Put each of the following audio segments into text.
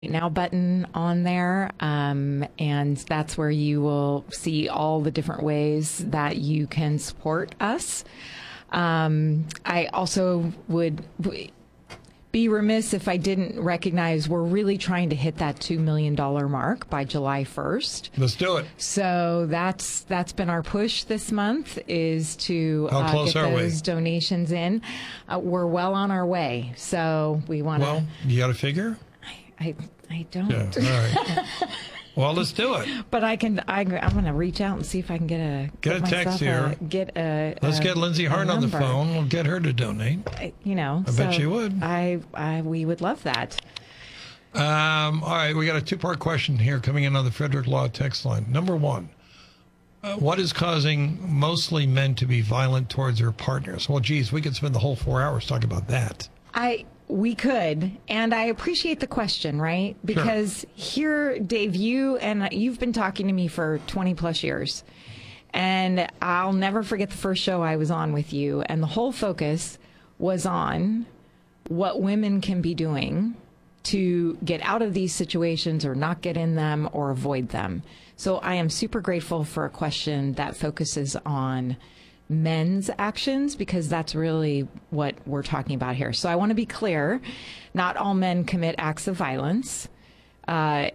Now button on there, and that's where you will see all the different ways that you can support us. I also would be remiss if I didn't recognize we're really trying to hit that $2 million mark by July 1st. Let's do it. So that's been our push this month, is to get those donations in. We're well on our way, so we want to. Well, you got a figure? I don't. Yeah, all right. Well, let's do it. But I'm going to reach out and see if I can get a text here. Let's get Lindsay Hart on the phone. We'll get her to donate. I bet she would. We would love that. All right, we got a two-part question here coming in on the Frederick Law text line. Number one, what is causing mostly men to be violent towards their partners? Well, geez, we could spend the whole 4 hours talking about that. We could, and I appreciate the question, right? Because Here, Dave, you've been talking to me for 20 plus years, and I'll never forget the first show I was on with you, and the whole focus was on what women can be doing to get out of these situations or not get in them or avoid them. So I am super grateful for a question that focuses on men's actions, because that's really what we're talking about here. So I want to be clear, not all men commit acts of violence. But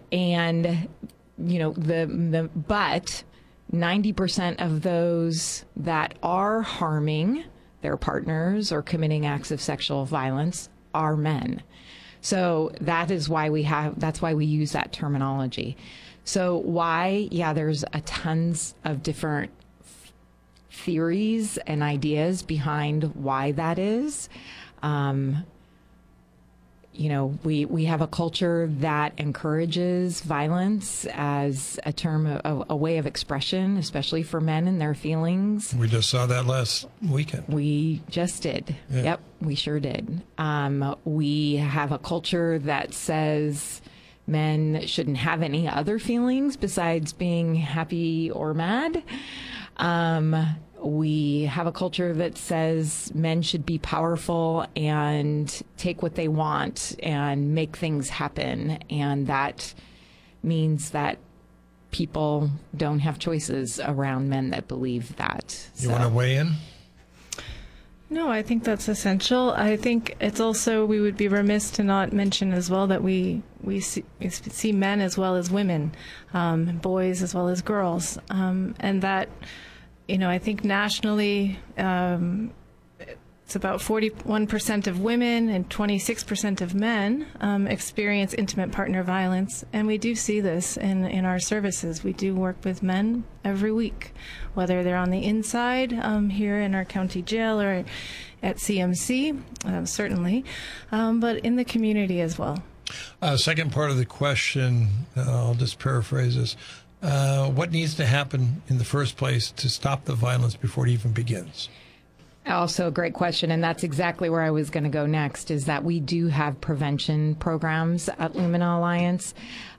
90% of those that are harming their partners or committing acts of sexual violence are men. So that's why we use that terminology. So why? Yeah, there's tons of different theories and ideas behind why that is. We have a culture that encourages violence as a way of expression, especially for men and their feelings. We just saw that last weekend. We just did. Yeah. Yep, we sure did. We have a culture that says men shouldn't have any other feelings besides being happy or mad. We have a culture that says men should be powerful and take what they want and make things happen. And that means that people don't have choices around men that believe that. You want to weigh in? No, I think that's essential. I think it's also, we would be remiss to not mention as well that we see men as well as women, boys as well as girls, and that, I think nationally, it's about 41% of women and 26% of men experience intimate partner violence. And we do see this in our services. We do work with men every week, whether they're on the inside here in our county jail or at CMC, certainly, but in the community as well. Second part of the question, I'll just paraphrase this. What needs to happen in the first place to stop the violence before it even begins? Also a great question, and that's exactly where I was going to go next, is that we do have prevention programs at Lumina Alliance,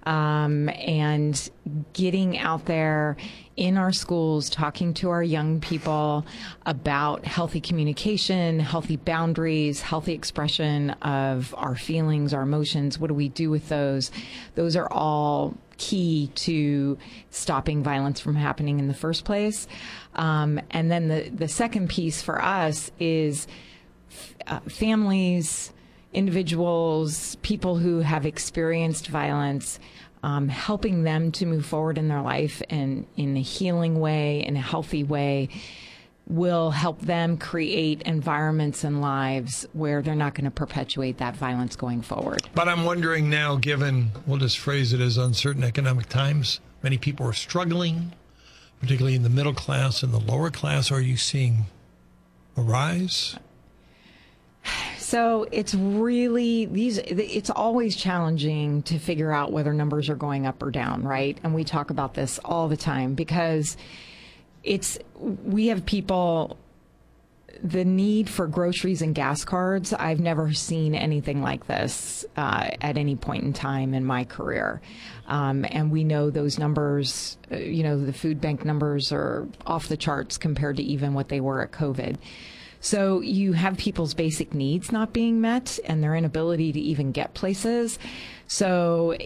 and getting out there in our schools, talking to our young people about healthy communication, healthy boundaries, healthy expression of our feelings, our emotions. What do we do with those? Those are all key to stopping violence from happening in the first place. And then the second piece for us is families, individuals, people who have experienced violence, helping them to move forward in their life and in a healing way, in a healthy way, will help them create environments and lives where they're not going to perpetuate that violence going forward. But I'm wondering now, given, we'll just phrase it as uncertain economic times, many people are struggling, particularly in the middle class and the lower class. Are you seeing a rise? So it's it's always challenging to figure out whether numbers are going up or down, right? And we talk about this all the time because we have people, the need for groceries and gas cards, I've never seen anything like this at any point in time in my career. And we know those numbers, the food bank numbers are off the charts compared to even what they were at COVID. So you have people's basic needs not being met and their inability to even get places. So